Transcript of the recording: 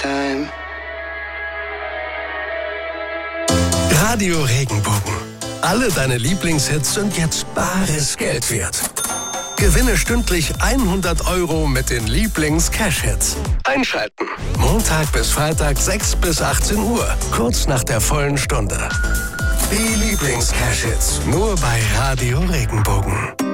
time. Radio Regenbogen. Alle deine Lieblingshits sind jetzt bares Geld wert. Gewinne stündlich 100 € mit den Lieblings-Cash-Hits. Einschalten. Montag bis Freitag 6 bis 18 Uhr. Kurz nach der vollen Stunde. Die Lieblings-Cash-Hits. Nur bei Radio Regenbogen.